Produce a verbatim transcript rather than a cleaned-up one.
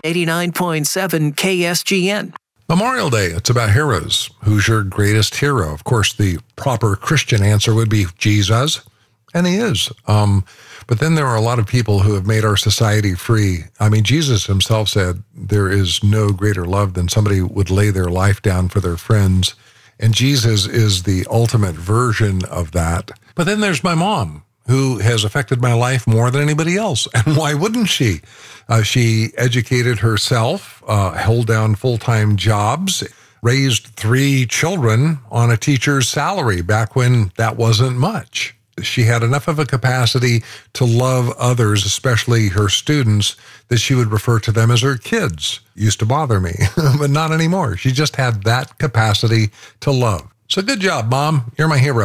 eighty-nine point seven K S G N. Memorial Day, it's about heroes. Who's your greatest hero? Of course, the proper Christian answer would be Jesus, and he is. Um, but then there are a lot of people who have made our society free. I mean, Jesus himself said there is no greater love than somebody would lay their life down for their friends. And Jesus is the ultimate version of that. But then there's my mom, who has affected my life more than anybody else. And why wouldn't she? Uh, she educated herself, uh, held down full-time jobs, raised three children on a teacher's salary back when that wasn't much. She had enough of a capacity to love others, especially her students, that she would refer to them as her kids. Used to bother me, but not anymore. She just had that capacity to love. So good job, Mom. You're my hero.